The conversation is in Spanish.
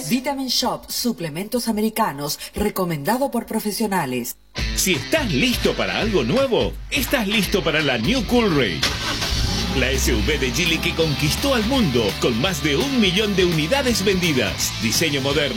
Vitamin Shop, suplementos americanos, recomendado por profesionales. Si estás listo para algo nuevo, estás listo para la New Coolray. La SUV de Geely que conquistó al mundo con más de 1 millón de unidades vendidas. Diseño moderno.